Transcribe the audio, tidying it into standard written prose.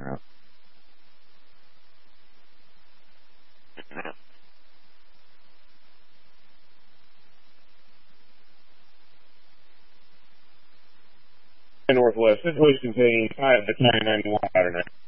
route. Northwest, this was contained 5 to 991 pattern.